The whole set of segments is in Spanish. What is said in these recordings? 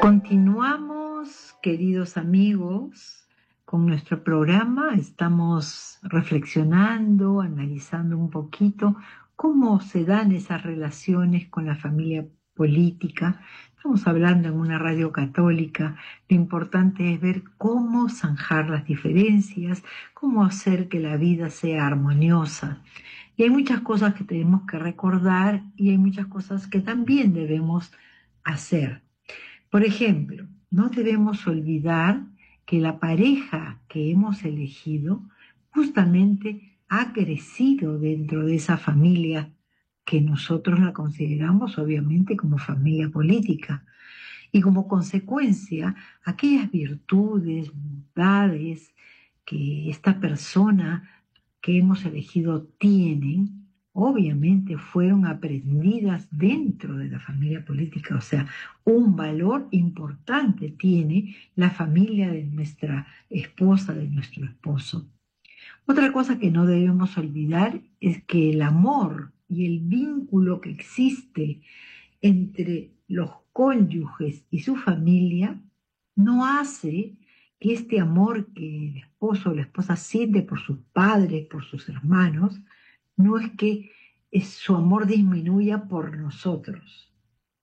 Continuamos, queridos amigos, con nuestro programa. Estamos reflexionando, analizando un poquito cómo se dan esas relaciones con la familia política. Estamos hablando en una radio católica. Lo importante es ver cómo zanjar las diferencias, cómo hacer que la vida sea armoniosa. Y hay muchas cosas que tenemos que recordar y hay muchas cosas que también debemos hacer. Por ejemplo, no debemos olvidar que la pareja que hemos elegido justamente ha crecido dentro de esa familia que nosotros la consideramos obviamente como familia política. Y como consecuencia, aquellas virtudes, bondades que esta persona que hemos elegido tienen, obviamente fueron aprendidas dentro de la familia política. O sea, un valor importante tiene la familia de nuestra esposa, de nuestro esposo. Otra cosa que no debemos olvidar es que el amor y el vínculo que existe entre los cónyuges y su familia no hace que este amor que el esposo o la esposa siente por sus padres, por sus hermanos, no es que su amor disminuya por nosotros.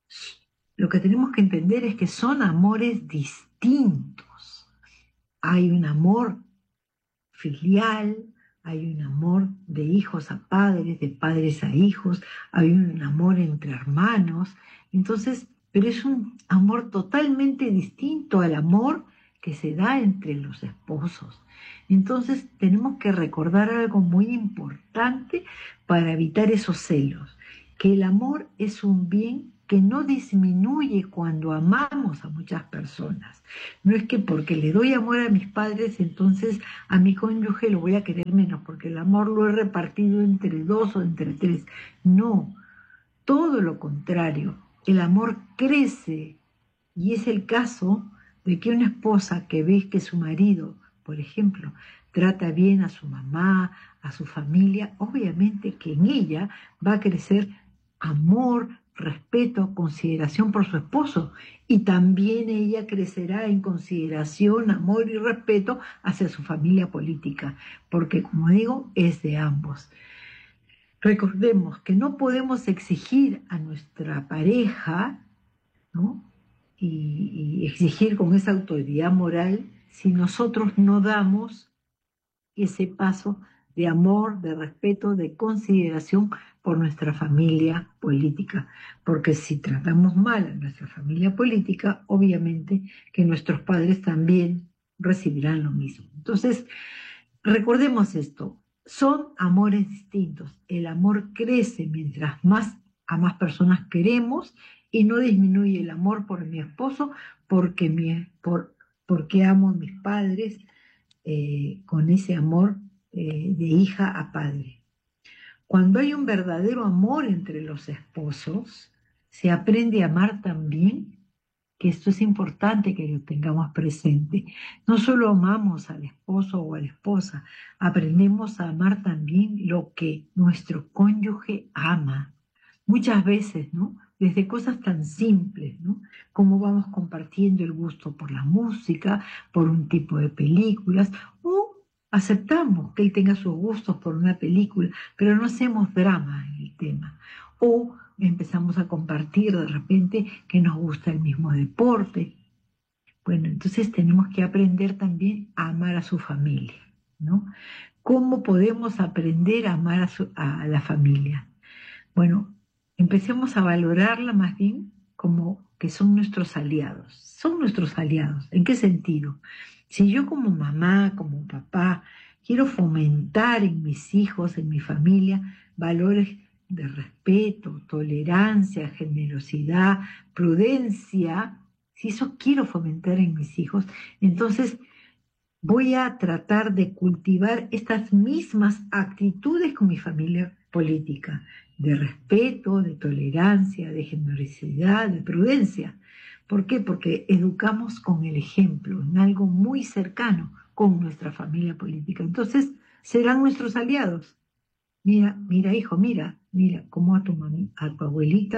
Lo que tenemos que entender es que son amores distintos. Hay un amor filial, hay un amor de hijos a padres, de padres a hijos, hay un amor entre hermanos. Entonces, pero es un amor totalmente distinto al amor que se da entre los esposos. Entonces, tenemos que recordar algo muy importante para evitar esos celos, que el amor es un bien que no disminuye cuando amamos a muchas personas. No es que porque le doy amor a mis padres, entonces a mi cónyuge lo voy a querer menos, porque el amor lo he repartido entre dos o entre tres. No, todo lo contrario. El amor crece y es el caso de que una esposa que ve que su marido, por ejemplo, trata bien a su mamá, a su familia, obviamente que en ella va a crecer amor, respeto, consideración por su esposo, y también ella crecerá en consideración, amor y respeto hacia su familia política, porque como digo, es de ambos. Recordemos que no podemos exigir a nuestra pareja, ¿no? Y exigir con esa autoridad moral si nosotros no damos ese paso de amor, de respeto, de consideración por nuestra familia política. Porque si tratamos mal a nuestra familia política, obviamente que nuestros padres también recibirán lo mismo. Entonces, recordemos esto, son amores distintos. El amor crece mientras más a más personas queremos y no disminuye el amor por mi esposo porque amo a mis padres con ese amor de hija a padre. Cuando hay un verdadero amor entre los esposos, se aprende a amar también, que esto es importante que lo tengamos presente. No solo amamos al esposo o a la esposa, aprendemos a amar también lo que nuestro cónyuge ama. Muchas veces, ¿no? Desde cosas tan simples, ¿no? Como vamos compartiendo el gusto por la música, por un tipo de películas, o aceptamos que él tenga sus gustos por una película, pero no hacemos drama en el tema. O empezamos a compartir de repente que nos gusta el mismo deporte. Bueno, entonces tenemos que aprender también a amar a su familia, ¿no? ¿Cómo podemos aprender a amar a la familia? Bueno, empecemos a valorarla más bien como que son nuestros aliados. Son nuestros aliados. ¿En qué sentido? Si yo como mamá, como papá, quiero fomentar en mis hijos, en mi familia, valores de respeto, tolerancia, generosidad, prudencia, si eso quiero fomentar en mis hijos, entonces voy a tratar de cultivar estas mismas actitudes con mi familia política, de respeto, de tolerancia, de generosidad, de prudencia. ¿Por qué? Porque educamos con el ejemplo, en algo muy cercano con nuestra familia política. Entonces, serán nuestros aliados. Mira, mira, hijo, mira, mira cómo a tu abuelita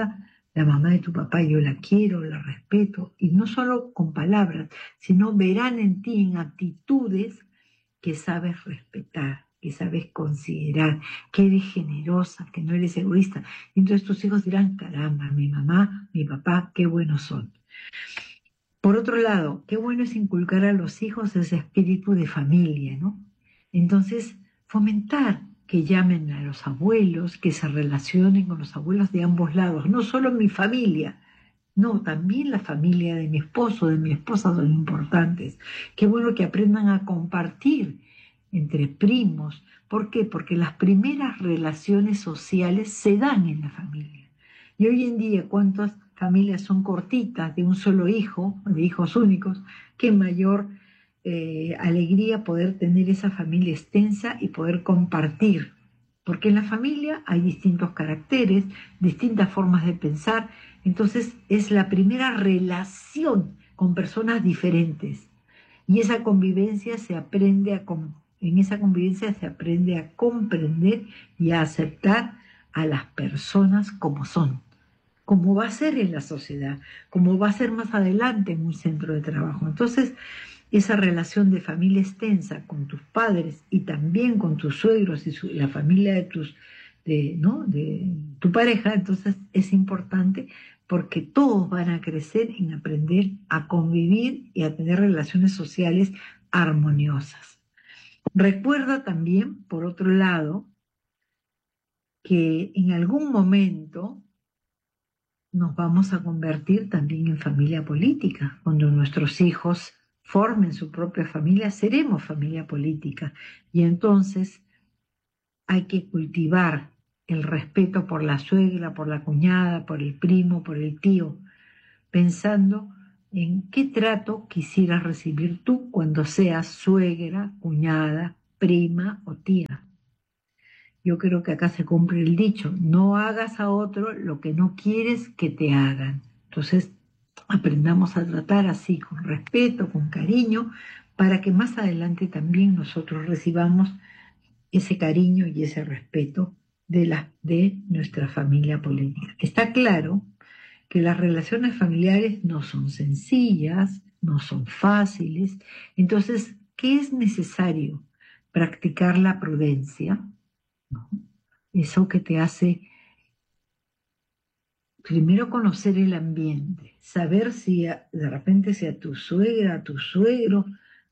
la mamá de tu papá yo la quiero, la respeto, y no solo con palabras, sino verán en ti en actitudes que sabes respetar, que sabes considerar, que eres generosa, que no eres egoísta. Y entonces tus hijos dirán, caramba, mi mamá, mi papá, qué buenos son. Por otro lado, qué bueno es inculcar a los hijos ese espíritu de familia, ¿no? Entonces, fomentar que llamen a los abuelos, que se relacionen con los abuelos de ambos lados, no solo mi familia, no, también la familia de mi esposo, de mi esposa son importantes. Qué bueno que aprendan a compartir entre primos. ¿Por qué? Porque las primeras relaciones sociales se dan en la familia. Y hoy en día, ¿cuántas familias son cortitas, de un solo hijo, de hijos únicos? Qué mayor alegría poder tener esa familia extensa y poder compartir. Porque en la familia hay distintos caracteres, distintas formas de pensar, entonces es la primera relación con personas diferentes. Y esa convivencia se aprende en esa convivencia se aprende a comprender y a aceptar a las personas como son, como va a ser en la sociedad, como va a ser más adelante en un centro de trabajo. Entonces, esa relación de familia extensa con tus padres y también con tus suegros y la familia ¿no? de tu pareja, entonces es importante porque todos van a crecer en aprender a convivir y a tener relaciones sociales armoniosas. Recuerda también, por otro lado, que en algún momento nos vamos a convertir también en familia política. Cuando nuestros hijos formen su propia familia, seremos familia política. Y entonces hay que cultivar el respeto por la suegra, por la cuñada, por el primo, por el tío, pensando en qué trato quisieras recibir tú cuando seas suegra, cuñada, prima o tía. Yo creo que acá se cumple el dicho, no hagas a otro lo que no quieres que te hagan. Entonces, aprendamos a tratar así, con respeto, con cariño, para que más adelante también nosotros recibamos ese cariño y ese respeto de nuestra familia política. Está claro que las relaciones familiares no son sencillas, no son fáciles. Entonces, ¿qué es necesario? Practicar la prudencia, ¿no? Eso que te hace primero conocer el ambiente, saber si de repente si a tu suegra, a tu suegro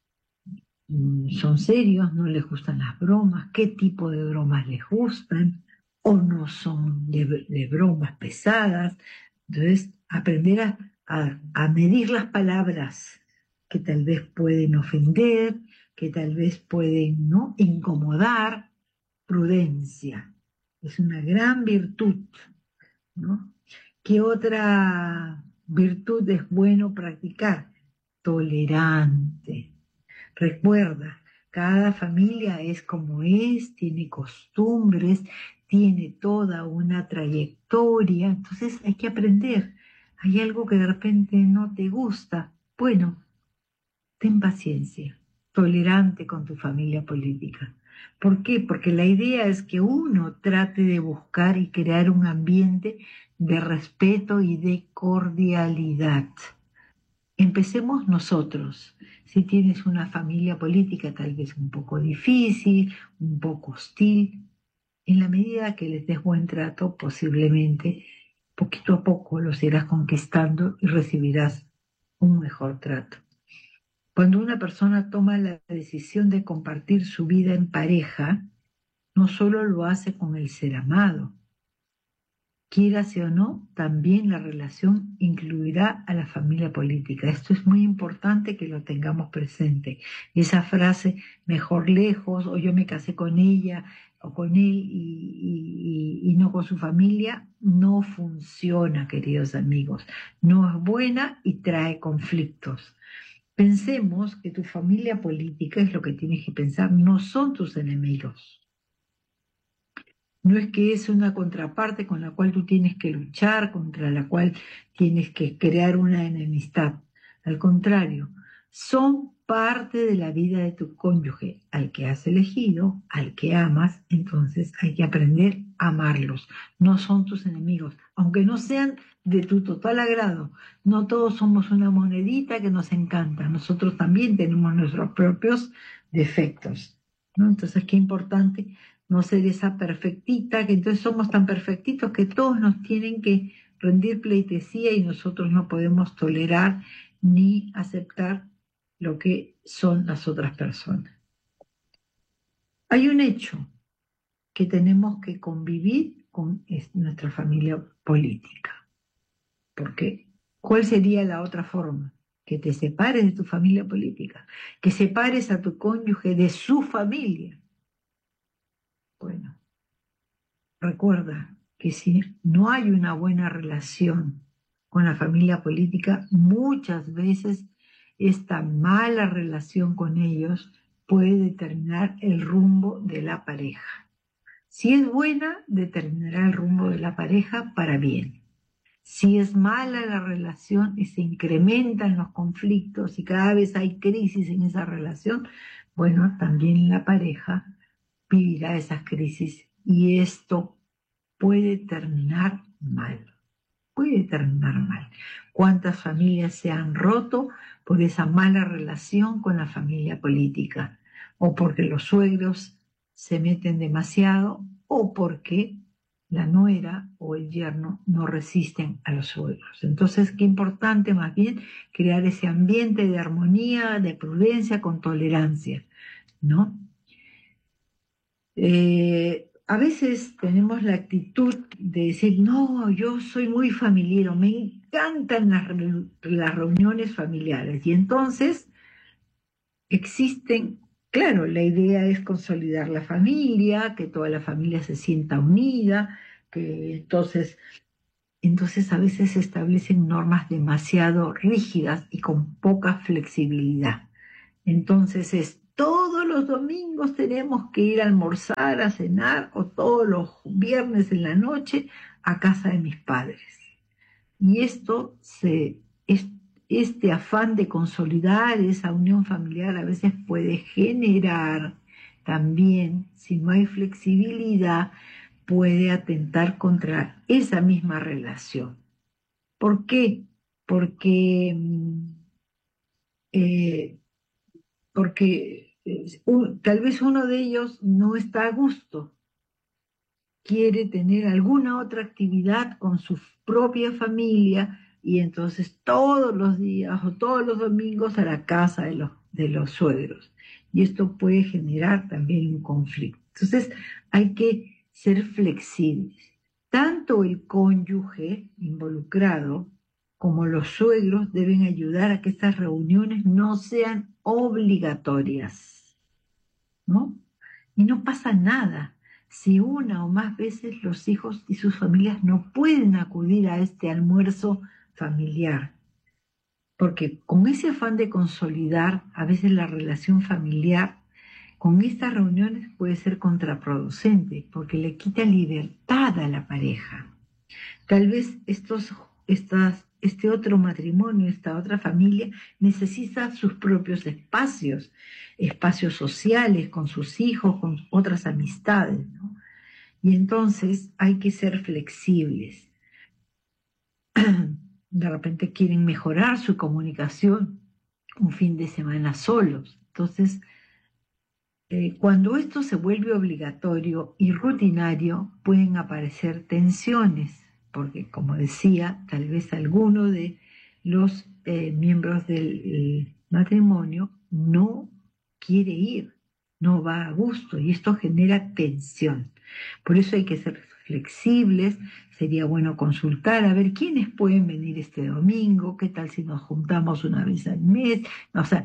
son serios, no les gustan las bromas, qué tipo de bromas les gustan, o no son de bromas pesadas. Entonces, aprender a medir las palabras que tal vez pueden ofender, que tal vez pueden, ¿no?, incomodar. Prudencia es una gran virtud, ¿no? ¿Qué otra virtud es bueno practicar? Tolerante. Recuerda, cada familia es como es, tiene costumbres, tiene toda una trayectoria, entonces hay que aprender. Hay algo que de repente no te gusta. Bueno, ten paciencia, tolerante con tu familia política. ¿Por qué? Porque la idea es que uno trate de buscar y crear un ambiente de respeto y de cordialidad. Empecemos nosotros. Si tienes una familia política tal vez un poco difícil, un poco hostil, en la medida que les des buen trato, posiblemente poquito a poco los irás conquistando y recibirás un mejor trato. Cuando una persona toma la decisión de compartir su vida en pareja, no solo lo hace con el ser amado, quírase o no, también la relación incluirá a la familia política. Esto es muy importante que lo tengamos presente. Esa frase, mejor lejos, o yo me casé con ella o con él y no con su familia, no funciona, queridos amigos. No es buena y trae conflictos. Pensemos que tu familia política es lo que tienes que pensar, no son tus enemigos. No es que es una contraparte con la cual tú tienes que luchar, contra la cual tienes que crear una enemistad. Al contrario, son parte de la vida de tu cónyuge, al que has elegido, al que amas, entonces hay que aprender a amarlos. No son tus enemigos, aunque no sean de tu total agrado. No todos somos una monedita que nos encanta. Nosotros también tenemos nuestros propios defectos, ¿no? Entonces, qué importante no ser esa perfectita, que entonces somos tan perfectitos que todos nos tienen que rendir pleitesía y nosotros no podemos tolerar ni aceptar lo que son las otras personas. Hay un hecho que tenemos que convivir con nuestra familia política. Porque, ¿cuál sería la otra forma? Que te separes de tu familia política, que separes a tu cónyuge de su familia. Bueno, recuerda que si no hay una buena relación con la familia política, muchas veces esta mala relación con ellos puede determinar el rumbo de la pareja. Si es buena, determinará el rumbo de la pareja para bien. Si es mala la relación y se incrementan los conflictos y cada vez hay crisis en esa relación, bueno, también la pareja vivirá esas crisis y esto puede terminar mal. Puede terminar mal. ¿Cuántas familias se han roto por esa mala relación con la familia política? O porque los suegros se meten demasiado o porque la nuera o el yerno no resisten a los suegros. Entonces, qué importante más bien crear ese ambiente de armonía, de prudencia, con tolerancia, ¿no? A veces tenemos la actitud de decir, no, yo soy muy familiar, me encantan las reuniones familiares. Y entonces existen, claro, la idea es consolidar la familia, que toda la familia se sienta unida, que entonces a veces se establecen normas demasiado rígidas y con poca flexibilidad. Entonces todos los domingos tenemos que ir a almorzar, a cenar, o todos los viernes en la noche a casa de mis padres. Y este afán de consolidar esa unión familiar a veces puede generar también, si no hay flexibilidad, puede atentar contra esa misma relación. ¿Por qué? Porque eh, tal vez uno de ellos no está a gusto, quiere tener alguna otra actividad con su propia familia y entonces todos los días o todos los domingos a la casa de los suegros. Y esto puede generar también un conflicto. Entonces hay que ser flexibles. Tanto el cónyuge involucrado como los suegros deben ayudar a que estas reuniones no sean obligatorias, ¿no? Y no pasa nada si una o más veces los hijos y sus familias no pueden acudir a este almuerzo familiar, porque con ese afán de consolidar a veces la relación familiar, con estas reuniones puede ser contraproducente, porque le quita libertad a la pareja. Tal vez este otro matrimonio, esta otra familia, necesita sus propios espacios sociales con sus hijos, con otras amistades, ¿no? Y entonces hay que ser flexibles. De repente quieren mejorar su comunicación un fin de semana solos. Entonces, cuando esto se vuelve obligatorio y rutinario, pueden aparecer tensiones, porque como decía, tal vez alguno de los miembros del matrimonio no quiere ir, no va a gusto y esto genera tensión. Por eso hay que ser flexibles, sería bueno consultar a ver quiénes pueden venir este domingo, qué tal si nos juntamos una vez al mes, o sea,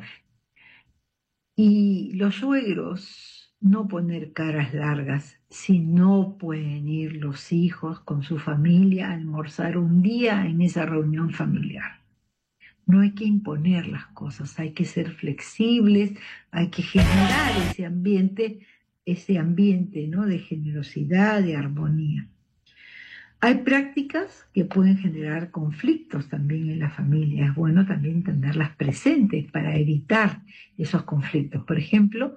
y los suegros, no poner caras largas, si no pueden ir los hijos con su familia a almorzar un día en esa reunión familiar. No hay que imponer las cosas, hay que ser flexibles, hay que generar ese ambiente, ¿no? De generosidad, de armonía. Hay prácticas que pueden generar conflictos también en la familia. Es bueno también tenerlas presentes para evitar esos conflictos. Por ejemplo,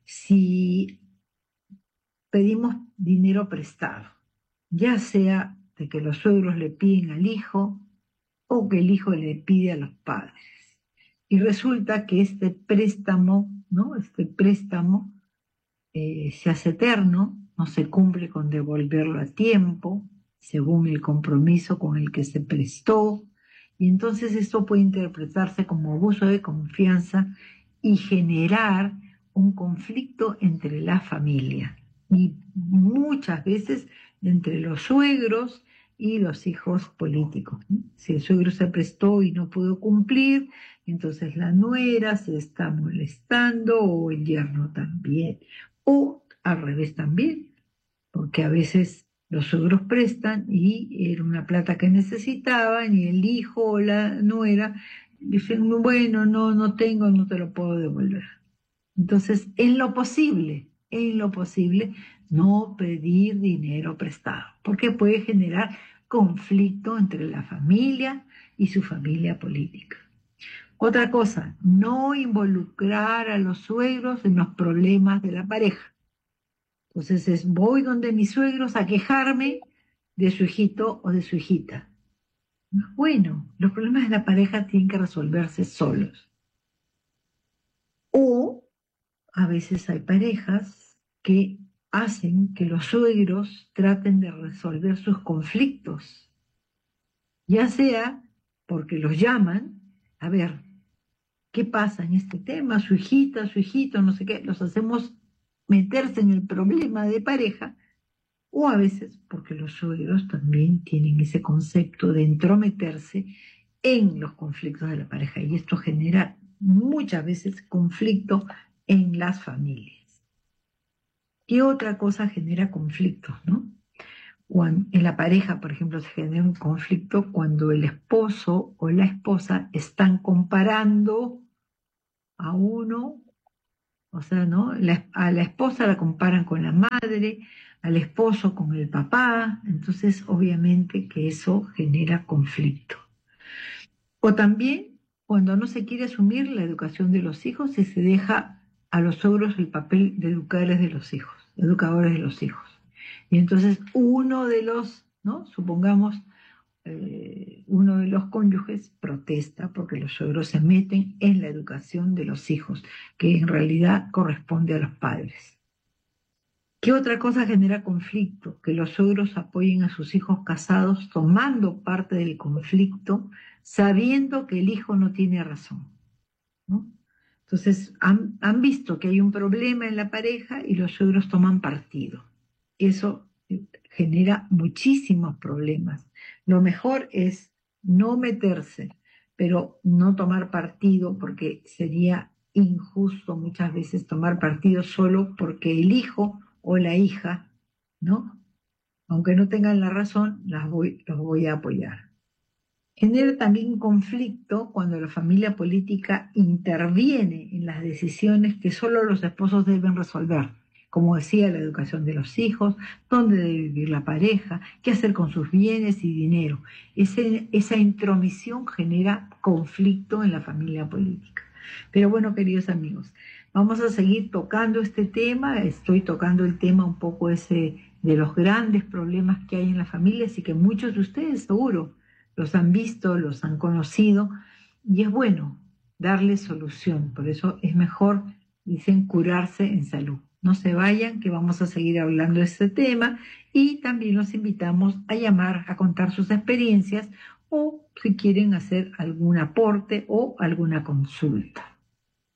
si pedimos dinero prestado, ya sea de que los suegros le piden al hijo o que el hijo le pide a los padres. Y resulta que este préstamo, ¿no? Este préstamo se hace eterno, no se cumple con devolverlo a tiempo, según el compromiso con el que se prestó, y entonces esto puede interpretarse como abuso de confianza y generar un conflicto entre la familia, y muchas veces entre los suegros y los hijos políticos. Si el suegro se prestó y no pudo cumplir, entonces la nuera se está molestando o el yerno también. O al revés también, porque a veces los suegros prestan y era una plata que necesitaban y el hijo o la nuera dicen, bueno, no tengo, no te lo puedo devolver. Entonces, en lo posible, no pedir dinero prestado, porque puede generar conflicto entre la familia y su familia política. Otra cosa, no involucrar a los suegros en los problemas de la pareja. Entonces voy donde mis suegros a quejarme de su hijito o de su hijita. Bueno, los problemas de la pareja tienen que resolverse solos. O a veces hay parejas que hacen que los suegros traten de resolver sus conflictos, ya sea porque los llaman, a ver, ¿qué pasa en este tema? Su hijita, su hijito, no sé qué, los hacemos meterse en el problema de pareja, o a veces porque los suegros también tienen ese concepto de entrometerse en los conflictos de la pareja, y esto genera muchas veces conflicto en las familias. ¿Qué otra cosa genera conflictos, no? Cuando en la pareja, por ejemplo, se genera un conflicto cuando el esposo o la esposa están comparando a uno, o sea, ¿no? A la esposa la comparan con la madre, al esposo con el papá, entonces obviamente que eso genera conflicto. O también cuando no se quiere asumir la educación de los hijos y se deja a los suegros el papel de educadores de los hijos, educadores de los hijos. Y entonces uno de los, ¿no? Supongamos, uno de los cónyuges protesta porque los suegros se meten en la educación de los hijos, que en realidad corresponde a los padres. ¿Qué otra cosa genera conflicto? Que los suegros apoyen a sus hijos casados tomando parte del conflicto, sabiendo que el hijo no tiene razón, ¿no? Entonces, han visto que hay un problema en la pareja y los suegros toman partido. Eso genera muchísimos problemas. Lo mejor es no meterse, pero no tomar partido, porque sería injusto muchas veces tomar partido solo porque el hijo o la hija, ¿no? Aunque no tengan la razón, los voy a apoyar. Genera también conflicto cuando la familia política interviene en las decisiones que solo los esposos deben resolver, como decía, la educación de los hijos, dónde debe vivir la pareja, qué hacer con sus bienes y dinero. Esa intromisión genera conflicto en la familia política. Pero bueno, queridos amigos, vamos a seguir tocando este tema. Estoy tocando el tema un poco ese de los grandes problemas que hay en la familia, así que muchos de ustedes seguro los han visto, los han conocido, y es bueno darles solución. Por eso es mejor, dicen, curarse en salud. No se vayan, que vamos a seguir hablando de este tema, y también los invitamos a llamar, a contar sus experiencias, o si quieren hacer algún aporte o alguna consulta.